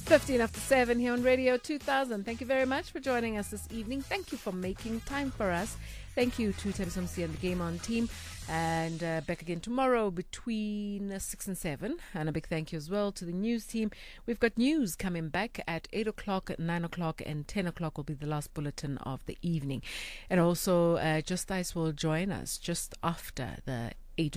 15 after 7 here on Radio 2000. Thank you very much for joining us this evening. Thank you for making time for us. Thank you to Tebisomsi and the Game On team. And back again tomorrow between 6 and 7. And a big thank you as well to the news team. We've got news coming back at 8 o'clock, 9 o'clock, and 10 o'clock will be the last bulletin of the evening. And also, Just Ice will join us just after the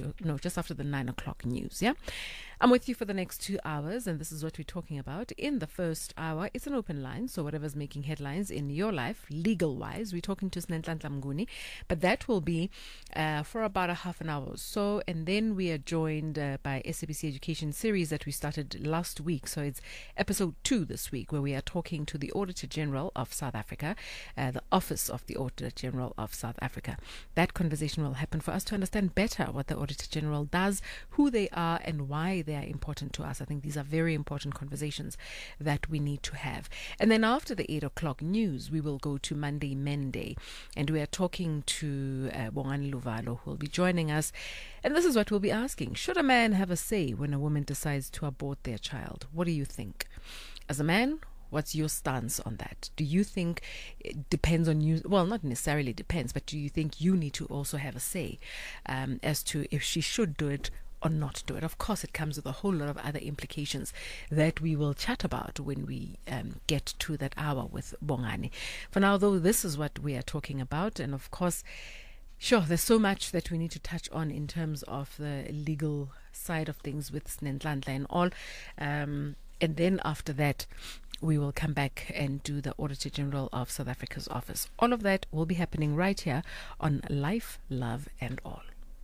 9 o'clock news. Yeah, I'm with you for the next 2 hours, and this is what we're talking about. In the first hour, it's an open line, so whatever's making headlines in your life, legal-wise, we're talking to Snenhlanhla Mnguni, but that will be for about a half an hour or so, and then we are joined by SABC Education series that we started last week, so it's episode 2 this week, where we are talking to the Auditor General of South Africa, the Office of the Auditor General of South Africa. That conversation will happen for us to understand better what the Auditor General does, who they are, and why they are important to us. I think these are very important conversations that we need to have. And then after the 8 o'clock news, we will go to Monday Monday, and we are talking to Bongani Luvalo, who will be joining us. And this is what we'll be asking. Should a man have a say when a woman decides to abort their child? What do you think? As a man, what's your stance on that? Do you think it depends on you? Well, not necessarily depends, but do you think you need to also have a say as to if she should do it or not do it? Of course, it comes with a whole lot of other implications that we will chat about when we get to that hour with Bongani. For now, though, this is what we are talking about. And of course, sure, there's so much that we need to touch on in terms of the legal side of things with Snenhlanhla and all. And then after that, we will come back and do the Auditor General of South Africa's office. All of that will be happening right here on Life, Love and All.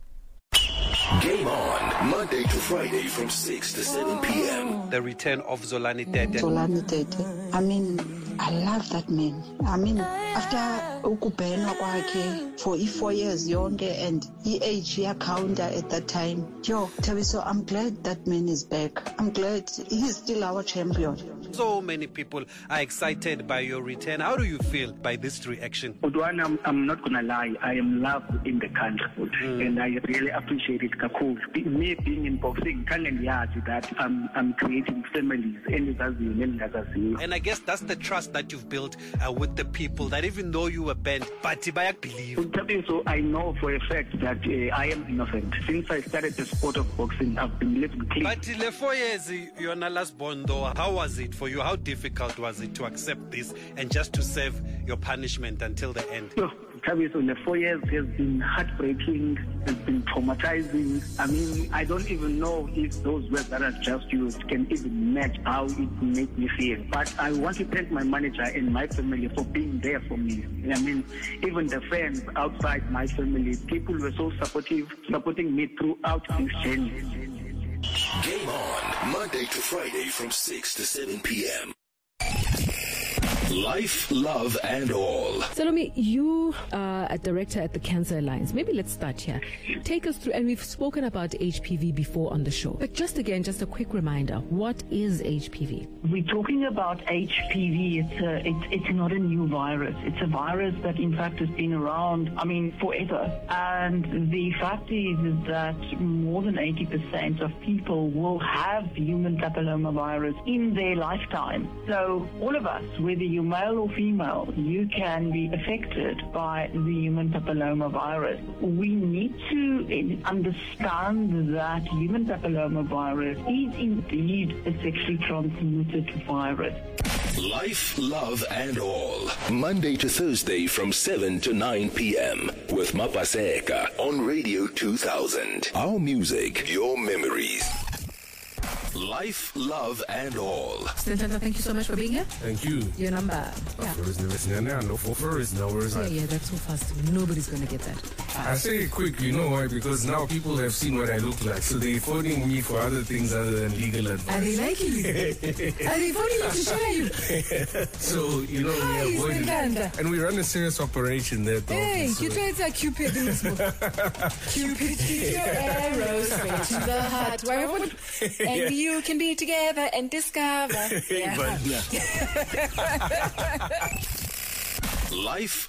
Game On, Monday to Friday from 6 to 7 p.m. The return of Zolani Tete. Zolani Tete. I mean, I love that man. I mean, after ukubhenwa kwakhe for 4 years yonke and age counter at that time. So I'm glad that man is back. I'm glad he's still our champion. So many people are excited by your return. How do you feel by this reaction? Udwana, I'm not gonna lie. I am loved in the country, and I really appreciate it. Me being in boxing, that I'm creating families, and I guess that's the trust that you've built with the people, that even though you were banned, but Bayak believe. So I know for a fact that I am innocent. Since I started the sport of boxing, I've been living clean. But in the 4 years you're not last born though, how was it for you? How difficult was it to accept this and just to serve your punishment until the end? So the 4 years has been heartbreaking, has been traumatizing. I mean, I don't even know if those words that I've just used can even match how it made me feel. But I want to thank my manager and my family for being there for me. I mean, even the fans outside my family, people were so supporting me throughout this journey. Game On, Monday to Friday from 6 to 7 p.m. Life, Love and All. Salome, you are a director at the Cancer Alliance. Maybe let's start here. Take us through, and we've spoken about HPV before on the show. But just a quick reminder, what is HPV? We're talking about HPV. It's not a new virus. It's a virus that in fact has been around, forever. And the fact is that more than 80% of people will have human papillomavirus in their lifetime. So all of us, whether you're male or female, you can be affected by the human papillomavirus. We need to understand that human papillomavirus is indeed a sexually transmitted virus. Life, Love and All. Monday to Thursday from 7 to 9 p.m. with Mapaseka on Radio 2000. Our music, your memories. Life, Love and All. Snenhlanhla, thank you so much for being here. Thank you. Your number. No first, no worries. Yeah, that's so fast. Nobody's going to get that. I say it quick, you know why? Because now people have seen what I look like, so they're phoning me for other things other than legal advice. Are they liking you? Are they phoning you to share you? So, we avoid it. And we run a serious operation there. Hey, you try to Cupid in this book. Cupid, shoot your arrows straight to the heart. And you can be together and discover. Life,